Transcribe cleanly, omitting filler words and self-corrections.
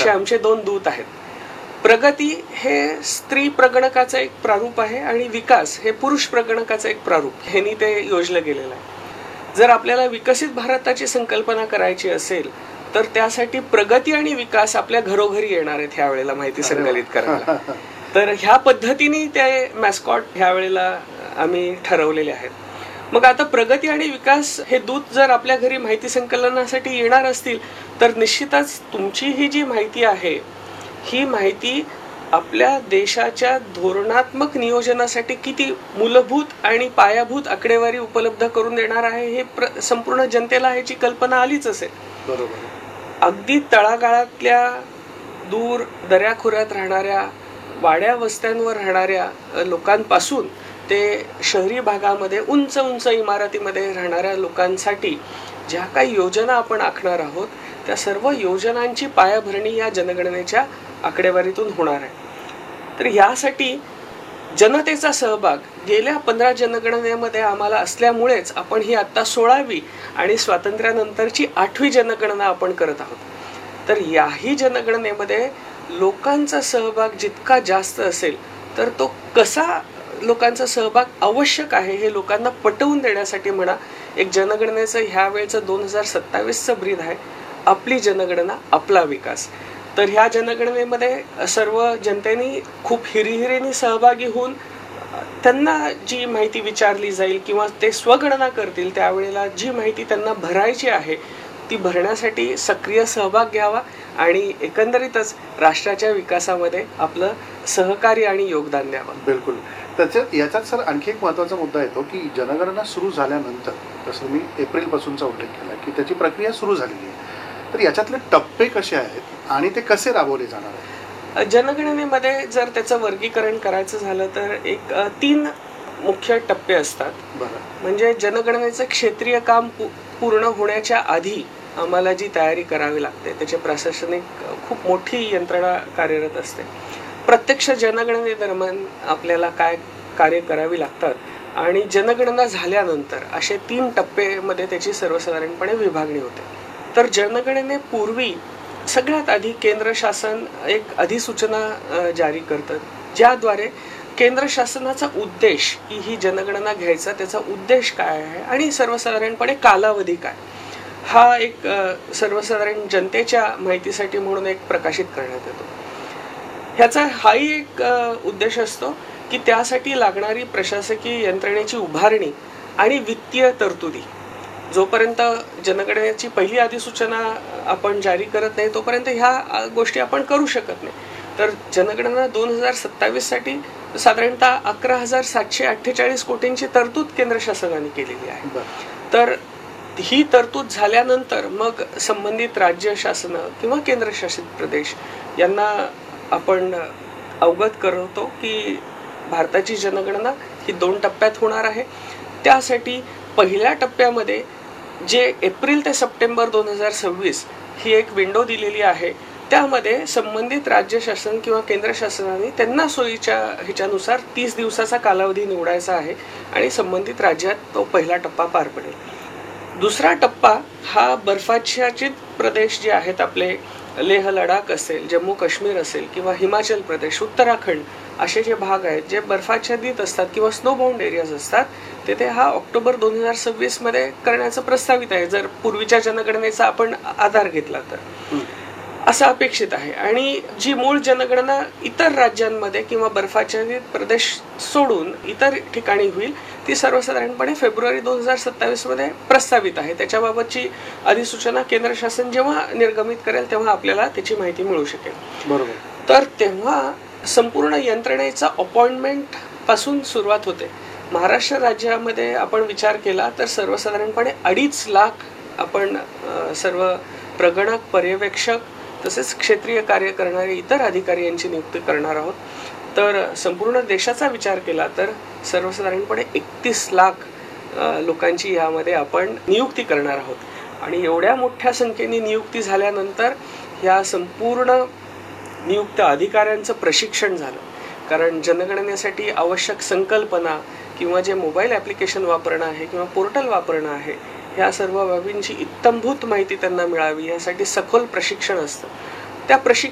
असे आमचे 2 दूत आहेत. प्रगती हे स्त्री प्रगणकाचं एक प्रारूप आहे आणि विकास हे पुरुष प्रगणकाचं एक प्रारूप, ह्यांनी ते योजलं गेलेलं आहे. जर आपल्याला विकसित भारताची संकल्पना करायची असेल तर त्यासाठी प्रगती आणि विकास आपल्या घरोघरी येणार आहेत ह्या वेळेला माहिती संकलित करायला. तर ह्या पद्धतीने ते मॅस्कॉट ह्या वेळेला आम्ही ठरवलेले आहेत. मग आता प्रगती आणि विकास हे दूत जर आपल्या घरी माहिती संकलनासाठी येणार असतील तर निश्चितच तुमची ही जी माहिती आहे ही माहिती आपल्या देशाच्या धोरणात्मक नियोजनासाठी किती मूलभूत आणि पायाभूत आकडेवारी उपलब्ध करून देणार आहे हे संपूर्ण जनतेला ह्याची कल्पना आलीच असेल. बरोबर. अगदी तळागाळातल्या दूर दऱ्याखोऱ्यात राहणाऱ्या वाड्या वस्त्यांवर राहणाऱ्या लोकांपासून ते शहरी भागामध्ये उंच उंच इमारतीमध्ये राहणाऱ्या लोकांसाठी ज्या काही योजना आपण आखणार आहोत त्या सर्व योजनांची पायाभरणी या जनगणनेच्या आकडेवारीतून होणार आहे. तर यासाठी जनतेचा सहभाग गेल्या 15 जनगणनेमध्ये आम्हाला असल्यामुळेच आपण ही आता 16वी आणि स्वातंत्र्यानंतरची 8वी जनगणना आपण करत आहोत. तर याही जनगणनेमध्ये लोकांचा सहभाग जितका जास्त असेल तर तो कसा लोकांचा सहभाग आवश्यक आहे हे लोकांना पटवून देण्यासाठी म्हणा एक जनगणनेचं ह्या वेळेचं 2027चं ब्रीद आहे, आपली जनगणना आपला विकास. तर ह्या जनगणनेमध्ये सर्व जनतेने खूप हिरिहिरीने सहभागी होऊन त्यांना जी माहिती विचारली जाईल किंवा ते स्वगणना करतील त्यावेळेला जी माहिती त्यांना भरायची आहे ती भरण्यासाठी सक्रिय सहभाग घ्यावा आणि एकंदरीतच राष्ट्राच्या विकासामध्ये आपलं सहकार्य आणि योगदान द्यावं. बिलकुल. त्याच्यात याच्यात सर आणखी एक महत्त्वाचा मुद्दा येतो की जनगणना सुरू झाल्यानंतर जसं मी एप्रिलपासूनचा उल्लेख केला की त्याची प्रक्रिया सुरू झालेली आहे. तर याच्यातले टप्पे कसे आहेत आणि ते कसे राबवले जाणार आहेत? जनगणनेमध्ये जर त्याचं वर्गीकरण करायचं झालं तर एक 3 मुख्य टप्पे असतात. म्हणजे जनगणनेचं क्षेत्रीय काम पूर्ण होण्याच्या आधी आम्हाला जी तयारी करावी लागते त्याचे प्रशासनिक खूप मोठी यंत्रणा कार्यरत असते. प्रत्यक्ष जनगणनेदरम्यान आपल्याला काय कार्य करावी लागतात आणि जनगणना झाल्यानंतर असे 3 टप्पेमध्ये त्याची सर्वसाधारणपणे विभागणी होते. तर जनगणनेपूर्वी सगळ्यात आधी केंद्र शासन एक अधिसूचना जारी करतं ज्याद्वारे केंद्र शासनाचा उद्देश की ही जनगणना घ्यायचा त्याचा उद्देश काय आहे आणि सर्वसाधारणपणे कालावधी काय हा एक सर्वसाधारण जनतेच्या माहितीसाठी म्हणून एक प्रकाशित करण्यात येतो. ह्याचा हाही एक उद्देश असतो की त्यासाठी लागणारी प्रशासकीय यंत्रणेची उभारणी आणि वित्तीय तरतुदी. जोपर्यंत जनगणनेची पहिली अधिसूचना आपण जारी करत नाही तोपर्यंत ह्या गोष्टी आपण करू शकत नाही. तर जनगणना 2027 साठी साधारणतः 11,748 कोटींची तरतूद केंद्र शासनाने केलेली आहे. तर ही तरतूद झाल्यानंतर मग संबंधित राज्य शासन किंवा केंद्रशासित प्रदेश यांना आपण अवगत करवतो की भारताची जनगणना ही 2 टप्प्यात होणार आहे. त्यासाठी पहिल्या टप्प्यामध्ये जे एप्रिल ते सप्टेंबर 2026 ही एक विंडो दिलेली आहे त्यामध्ये संबंधित राज्य शासन किंवा केंद्र शासनाने त्यांना सोयीच्या ह्याच्यानुसार 30 दिवसाचा कालावधी निवडायचा आहे आणि संबंधित राज्यात तो पहिला टप्पा पार पडेल. दुसरा टप्पा हा बर्फाच्छादित प्रदेश जे आहेत आपले लेह लडाख असेल, जम्मू काश्मीर असेल किंवा हिमाचल प्रदेश, उत्तराखंड असे जे भाग आहेत जे बर्फाच्छादित असतात किंवा स्नो बाउंड एरियाज असतात तिथे हा ऑक्टोबर 2026 मध्ये करण्याचं प्रस्तावित आहे जर पूर्वीच्या जनगणनेचा आपण आधार घेतला तर असं अपेक्षित आहे. आणि जी मूळ जनगणना इतर राज्यांमध्ये किंवा बर्फाच्छादित प्रदेश सोडून इतर ठिकाणी होईल ती सर्वसाधारणपणे फेब्रुवारी 2027 मध्ये प्रस्तावित आहे. त्याच्याबाबतची अधिसूचना केंद्र शासन जेव्हा निर्गमित करेल तेव्हा आपल्याला त्याची माहिती मिळू शकेल. बरोबर. तर तेव्हा संपूर्ण यंत्रणेचा अपॉइंटमेंट पासून सुरुवात होते. महाराष्ट्र राज्यामध्ये आपण विचार केला तर सर्वसाधारणपणे 2.5 लाख आपण सर्व प्रगणक, पर्यवेक्षक तसेच क्षेत्रीय कार्य करणारे इतर अधिकारी यांची नियुक्ती करणार आहोत. तर संपूर्ण देशाचा विचार केला तर सर्वसाधारणपणे 31 लाख लोकांची यामध्ये आपण नियुक्ती करणार आहोत. आणि एवढ्या मोठ्या संख्येने नियुक्ती झाल्यानंतर या संपूर्ण नियुक्त अधिकाऱ्यांचं प्रशिक्षण झालं. कारण जनगणनेसाठी आवश्यक संकल्पना किंवा जे मोबाईल ॲप्लिकेशन वापरणं आहे किंवा पोर्टल वापरणं आहे ह्या सर्व बाबींची इत्थंभूत माहिती त्यांना मिळावी यासाठी सखोल प्रशिक्षण असतं. त्या